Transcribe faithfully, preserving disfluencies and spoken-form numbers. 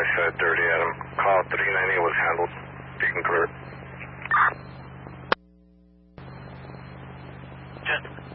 said dirty at him. Call three ninety was handled. You can clear it. Jet.